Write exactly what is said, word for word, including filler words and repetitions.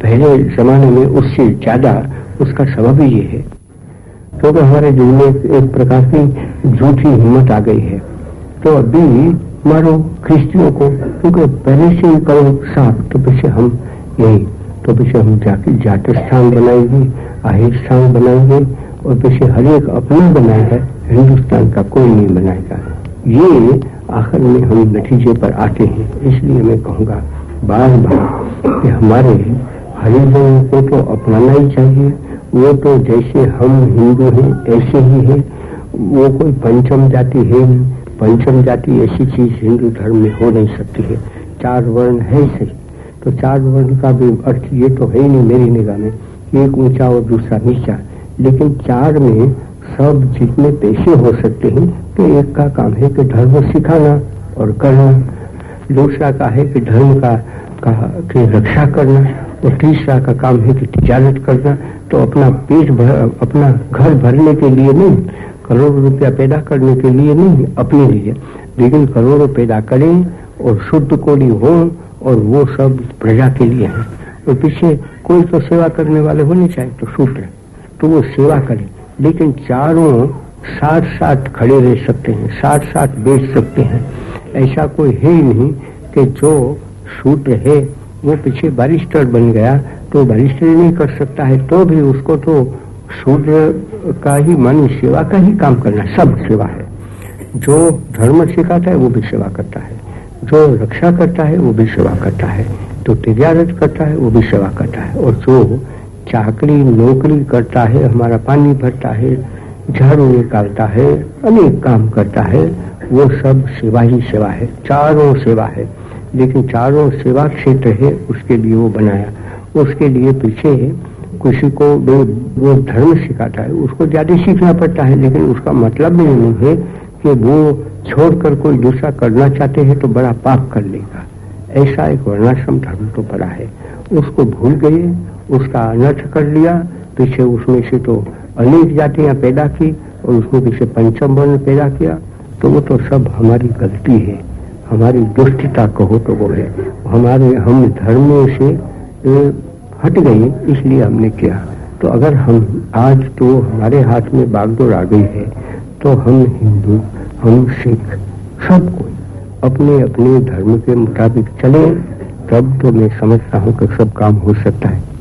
पहले जमाने में उससे ज्यादा उसका सबब ही ये है, क्योंकि तो हमारे दिल में एक प्रकार की झूठी हिम्मत आ गई है। तो अभी मारो ख्रिस्तियों को, क्योंकि पहले से ही करो साफ, तो पीछे हम यही, तो पीछे हम जाति जाति स्थान बनाएंगे, आहिर स्थान बनाएंगे, और पीछे हर एक अपना बनाएगा, हिंदुस्तान का कोई नहीं बनाएगा। ये आखिर में हम नतीजे पर आते हैं। इसलिए मैं कहूँगा बार बार कि हमारे हरिजनों को तो अपनाना ही चाहिए। वो तो जैसे हम हिंदू हैं ऐसे ही है, वो कोई पंचम जाति है नहीं। पंचम जाति ऐसी चीज हिंदू धर्म में हो नहीं सकती है। चार वर्ण है सही, तो चार वर्ण का भी अर्थ ये तो है ही नहीं मेरी निगाह में, एक ऊंचा और दूसरा नीचा। लेकिन चार में सब जितने पेशे हो सकते हैं, तो एक का काम है कि धर्म सिखाना और करना, दूसरा का है कि धर्म का, का की रक्षा करना, और तीसरा का काम है कि तिजारत करना। तो अपना पेट भर, अपना घर भरने के लिए नहीं, करोड़ों रुपया पैदा करने के लिए नहीं, अपने लिए, लेकिन करोड़ों पैदा करें और शुद्ध कोड़ी हो, और वो सब प्रजा के लिए है। तो पीछे कोई तो सेवा करने वाले होने चाहिए, तो शूद्र तो वो सेवा करे। लेकिन चारों साथ साथ खड़े रह सकते हैं, साथ साथ बैठ सकते हैं। ऐसा कोई है ही नहीं कि जो शूद्र है वो पीछे बैरिस्टर बन गया तो बैरिस्टर नहीं कर सकता है, तो भी उसको तो शूद्र का ही मन सेवा का ही काम करना, सब सेवा है। जो धर्म सिखाता है वो भी सेवा करता है, जो रक्षा करता है वो भी सेवा करता है, तो तिजारत करता है वो भी सेवा करता है, और जो चाकरी नौकरी करता है, हमारा पानी भरता है, झाड़ू निकालता है, अनेक काम करता है, वो सब सेवा ही सेवा है। चारों सेवा है, लेकिन चारों सेवा क्षेत्र है, उसके लिए वो बनाया। उसके लिए पीछे किसी को वो, वो धर्म सिखाता है उसको ज्यादा सीखना पड़ता है, लेकिन उसका मतलब भी नहीं है कि वो छोड़कर कोई दूसरा करना चाहते हैं तो बड़ा पाप कर लेगा। ऐसा एक वर्णाश्रम धर्म तो बड़ा है, उसको भूल गए, उसका अनर्थ कर लिया। पीछे उसमें से तो अनेक जातियां पैदा की और उसमें पीछे पंचम वर्ण पैदा किया, तो वो तो सब हमारी गलती है, हमारी दुष्टता कहो तो वो है। हमारे हम धर्मों से हट गए, इसलिए हमने किया। तो अगर हम आज तो हमारे हाथ में बागडोर आ गई है, तो हम हिंदू, हम सिख, सब कोई अपने अपने धर्म के मुताबिक चले, तब तो मैं समझता हूँ कि सब काम हो सकता है।